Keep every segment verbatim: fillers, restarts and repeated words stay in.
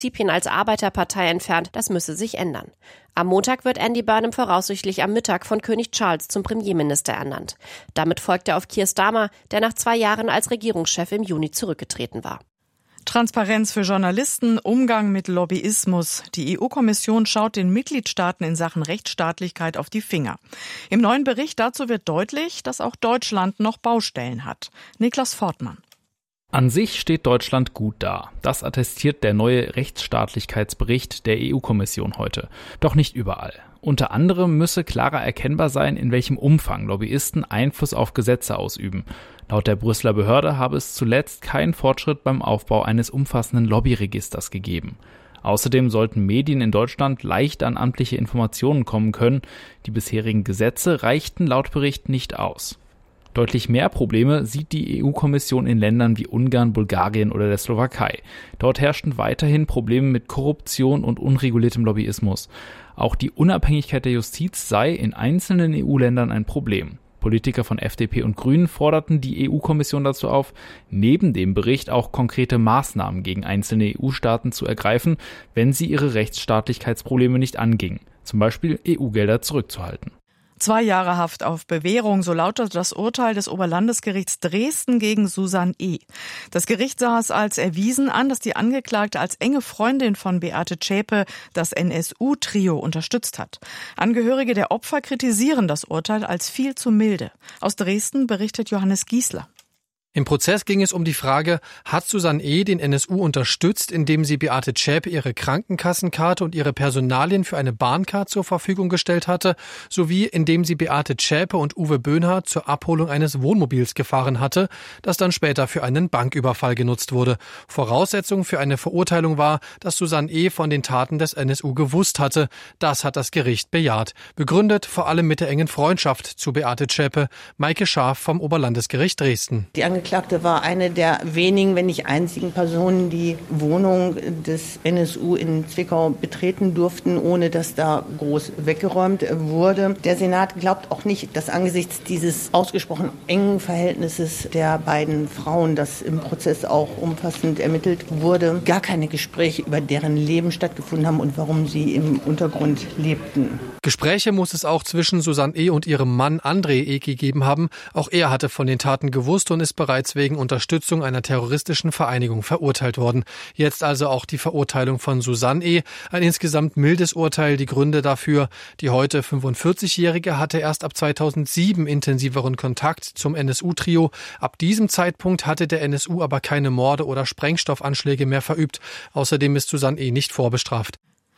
Prinzipien als Arbeiterpartei entfernt, das müsse sich ändern. Am Montag wird Andy Burnham voraussichtlich am Mittag von König Charles zum Premierminister ernannt. Damit folgt er auf Keir Starmer, der nach zwei Jahren als Regierungschef im Juni zurückgetreten war. Transparenz für Journalisten, Umgang mit Lobbyismus. Die E U-Kommission schaut den Mitgliedstaaten in Sachen Rechtsstaatlichkeit auf die Finger. Im neuen Bericht dazu wird deutlich, dass auch Deutschland noch Baustellen hat. Niklas Fortmann. An sich steht Deutschland gut da. Das attestiert der neue Rechtsstaatlichkeitsbericht der E U-Kommission heute. Doch nicht überall. Unter anderem müsse klarer erkennbar sein, in welchem Umfang Lobbyisten Einfluss auf Gesetze ausüben. Laut der Brüsseler Behörde habe es zuletzt keinen Fortschritt beim Aufbau eines umfassenden Lobbyregisters gegeben. Außerdem sollten Medien in Deutschland leicht an amtliche Informationen kommen können. Die bisherigen Gesetze reichten laut Bericht nicht aus. Deutlich mehr Probleme sieht die E U-Kommission in Ländern wie Ungarn, Bulgarien oder der Slowakei. Dort herrschten weiterhin Probleme mit Korruption und unreguliertem Lobbyismus. Auch die Unabhängigkeit der Justiz sei in einzelnen E U-Ländern ein Problem. Politiker von F D P und Grünen forderten die E U-Kommission dazu auf, neben dem Bericht auch konkrete Maßnahmen gegen einzelne E U-Staaten zu ergreifen, wenn sie ihre Rechtsstaatlichkeitsprobleme nicht angingen, zum Beispiel E U-Gelder zurückzuhalten. Zwei Jahre Haft auf Bewährung, so lautet das Urteil des Oberlandesgerichts Dresden gegen Susan E. Das Gericht sah es als erwiesen an, dass die Angeklagte als enge Freundin von Beate Zschäpe das N S U-Trio unterstützt hat. Angehörige der Opfer kritisieren das Urteil als viel zu milde. Aus Dresden berichtet Johannes Giesler. Im Prozess ging es um die Frage, hat Susan E. den N S U unterstützt, indem sie Beate Zschäpe ihre Krankenkassenkarte und ihre Personalien für eine Bahncard zur Verfügung gestellt hatte, sowie indem sie Beate Zschäpe und Uwe Böhnhardt zur Abholung eines Wohnmobils gefahren hatte, das dann später für einen Banküberfall genutzt wurde. Voraussetzung für eine Verurteilung war, dass Susan E. von den Taten des N S U gewusst hatte. Das hat das Gericht bejaht. Begründet vor allem mit der engen Freundschaft zu Beate Zschäpe. Maike Schaaf vom Oberlandesgericht Dresden. Die Die Angeklagte war eine der wenigen, wenn nicht einzigen Personen, die Wohnung des N S U in Zwickau betreten durften, ohne dass da groß weggeräumt wurde. Der Senat glaubt auch nicht, dass angesichts dieses ausgesprochen engen Verhältnisses der beiden Frauen, das im Prozess auch umfassend ermittelt wurde, gar keine Gespräche über deren Leben stattgefunden haben und warum sie im Untergrund lebten. Gespräche muss es auch zwischen Susan E. und ihrem Mann André E. gegeben haben. Auch er hatte von den Taten gewusst und ist bereits wegen Unterstützung einer terroristischen Vereinigung verurteilt worden. Jetzt also auch die Verurteilung von Susan E. Ein insgesamt mildes Urteil. Die Gründe dafür: Die heute fünfundvierzigjährige hatte erst ab zweitausendsieben intensiveren Kontakt zum N S U-Trio. Ab diesem Zeitpunkt hatte der N S U aber keine Morde oder Sprengstoffanschläge mehr verübt. Außerdem ist Susan E. nicht vorbestraft.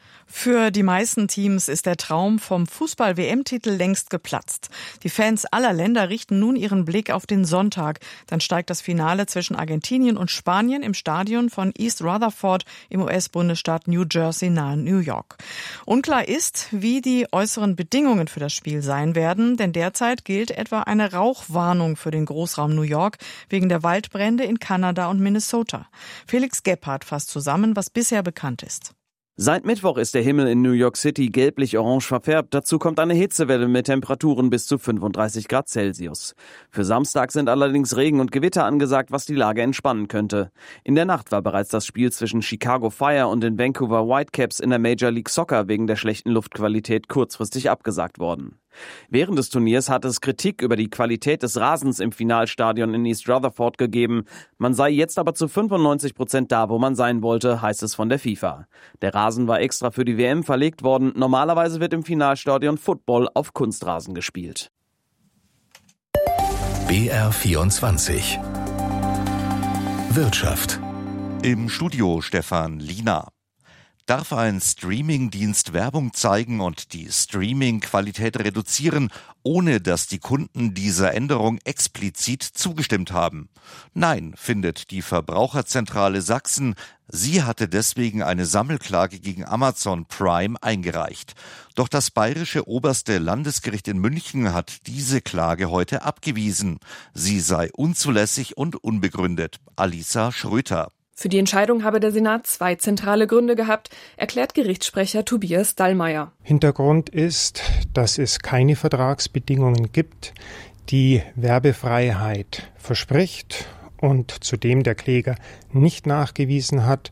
Für die meisten Teams ist der Traum vom Fußball-W M-Titel längst geplatzt. Die Fans aller Länder richten nun ihren Blick auf den Sonntag. Dann steigt das Finale zwischen Argentinien und Spanien im Stadion von East Rutherford im U S-Bundesstaat New Jersey nahe New York. Unklar ist, wie die äußeren Bedingungen für das Spiel sein werden, denn derzeit gilt etwa eine Rauchwarnung für den Großraum New York wegen der Waldbrände in Kanada und Minnesota. Felix Gebhardt fasst zusammen, was bisher bekannt ist. Seit Mittwoch ist der Himmel in New York City gelblich-orange verfärbt. Dazu kommt eine Hitzewelle mit Temperaturen bis zu fünfunddreißig Grad Celsius. Für Samstag sind allerdings Regen und Gewitter angesagt, was die Lage entspannen könnte. In der Nacht war bereits das Spiel zwischen Chicago Fire und den Vancouver Whitecaps in der Major League Soccer wegen der schlechten Luftqualität kurzfristig abgesagt worden. Während des Turniers hat es Kritik über die Qualität des Rasens im Finalstadion in East Rutherford gegeben. Man sei jetzt aber zu fünfundneunzig Prozent da, wo man sein wollte, heißt es von der FIFA. Der Rasen war extra für die W M verlegt worden. Normalerweise wird im Finalstadion Football auf Kunstrasen gespielt. B R vierundzwanzig Wirtschaft. Im Studio Stefan Liener. Darf ein Streamingdienst Werbung zeigen und die Streaming-Qualität reduzieren, ohne dass die Kunden dieser Änderung explizit zugestimmt haben? Nein, findet die Verbraucherzentrale Sachsen. Sie hatte deswegen eine Sammelklage gegen Amazon Prime eingereicht. Doch das bayerische oberste Landesgericht in München hat diese Klage heute abgewiesen. Sie sei unzulässig und unbegründet. Alisa Schröter. Für die Entscheidung habe der Senat zwei zentrale Gründe gehabt, erklärt Gerichtssprecher Tobias Dallmayr. Hintergrund ist, dass es keine Vertragsbedingungen gibt, die Werbefreiheit verspricht und zudem der Kläger nicht nachgewiesen hat,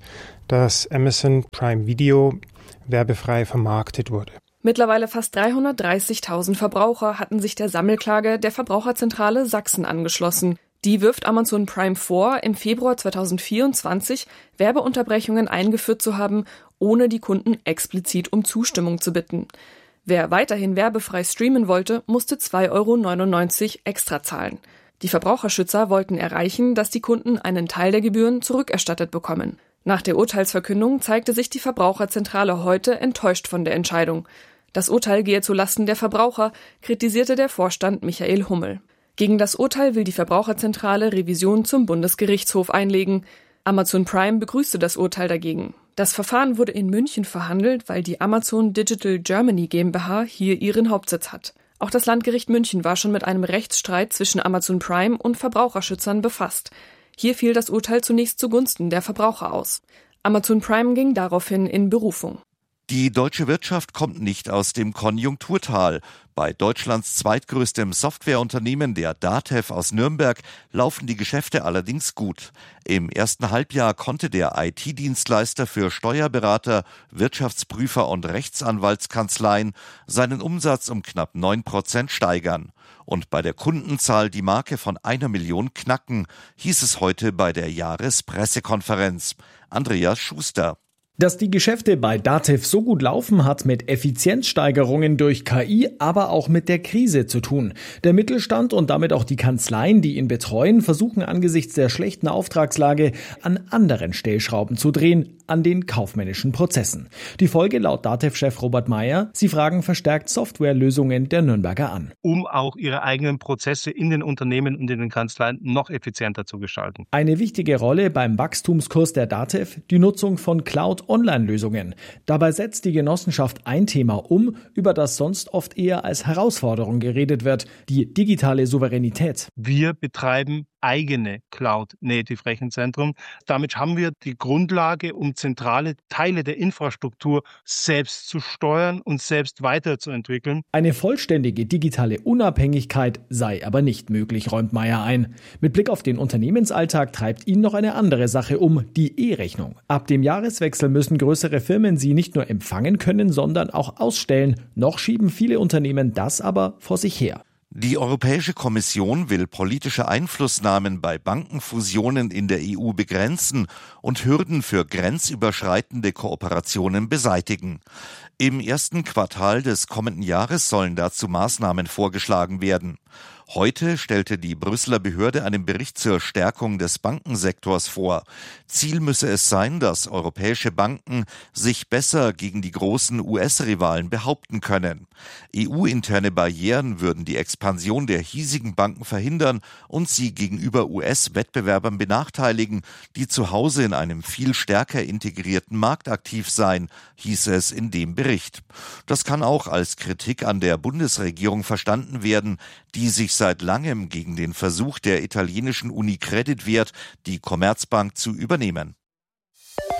dass Amazon Prime Video werbefrei vermarktet wurde. Mittlerweile fast dreihundertdreißigtausend Verbraucher hatten sich der Sammelklage der Verbraucherzentrale Sachsen angeschlossen. Die wirft Amazon Prime vor, im Februar zweitausendvierundzwanzig Werbeunterbrechungen eingeführt zu haben, ohne die Kunden explizit um Zustimmung zu bitten. Wer weiterhin werbefrei streamen wollte, musste zwei Euro neunundneunzig extra zahlen. Die Verbraucherschützer wollten erreichen, dass die Kunden einen Teil der Gebühren zurückerstattet bekommen. Nach der Urteilsverkündung zeigte sich die Verbraucherzentrale heute enttäuscht von der Entscheidung. Das Urteil gehe zulasten der Verbraucher, kritisierte der Vorstand Michael Hummel. Gegen das Urteil will die Verbraucherzentrale Revision zum Bundesgerichtshof einlegen. Amazon Prime begrüßte das Urteil dagegen. Das Verfahren wurde in München verhandelt, weil die Amazon Digital Germany GmbH hier ihren Hauptsitz hat. Auch das Landgericht München war schon mit einem Rechtsstreit zwischen Amazon Prime und Verbraucherschützern befasst. Hier fiel das Urteil zunächst zugunsten der Verbraucher aus. Amazon Prime ging daraufhin in Berufung. Die deutsche Wirtschaft kommt nicht aus dem Konjunkturtal. Bei Deutschlands zweitgrößtem Softwareunternehmen, der DATEV aus Nürnberg, laufen die Geschäfte allerdings gut. Im ersten Halbjahr konnte der I T-Dienstleister für Steuerberater, Wirtschaftsprüfer und Rechtsanwaltskanzleien seinen Umsatz um knapp neun Prozent steigern. Und bei der Kundenzahl die Marke von einer Million knacken, hieß es heute bei der Jahrespressekonferenz. Andreas Schuster. Dass die Geschäfte bei DATEV so gut laufen, hat mit Effizienzsteigerungen durch K I, aber auch mit der Krise zu tun. Der Mittelstand und damit auch die Kanzleien, die ihn betreuen, versuchen angesichts der schlechten Auftragslage an anderen Stellschrauben zu drehen, an den kaufmännischen Prozessen. Die Folge laut DATEV-Chef Robert Meyer: Sie fragen verstärkt Softwarelösungen der Nürnberger an, um auch ihre eigenen Prozesse in den Unternehmen und in den Kanzleien noch effizienter zu gestalten. Eine wichtige Rolle beim Wachstumskurs der DATEV die Nutzung von Cloud-Online-Lösungen. Dabei setzt die Genossenschaft ein Thema um, über das sonst oft eher als Herausforderung geredet wird: die digitale Souveränität. Wir betreiben eigene Cloud-Native-Rechenzentren. Damit haben wir die Grundlage, um zentrale Teile der Infrastruktur selbst zu steuern und selbst weiterzuentwickeln. Eine vollständige digitale Unabhängigkeit sei aber nicht möglich, räumt Meyer ein. Mit Blick auf den Unternehmensalltag treibt ihn noch eine andere Sache um, die E-Rechnung. Ab dem Jahreswechsel müssen größere Firmen sie nicht nur empfangen können, sondern auch ausstellen. Noch schieben viele Unternehmen das aber vor sich her. Die Europäische Kommission will politische Einflussnahmen bei Bankenfusionen in der E U begrenzen und Hürden für grenzüberschreitende Kooperationen beseitigen. Im ersten Quartal des kommenden Jahres sollen dazu Maßnahmen vorgeschlagen werden. Heute stellte die Brüsseler Behörde einen Bericht zur Stärkung des Bankensektors vor. Ziel müsse es sein, dass europäische Banken sich besser gegen die großen U S-Rivalen behaupten können. E U-interne Barrieren würden die Expansion der hiesigen Banken verhindern und sie gegenüber U S-Wettbewerbern benachteiligen, die zu Hause in einem viel stärker integrierten Markt aktiv seien, hieß es in dem Bericht. Das kann auch als Kritik an der Bundesregierung verstanden werden, die sich seit langem gegen den Versuch der italienischen Unicredit wehrt, die Commerzbank zu übernehmen.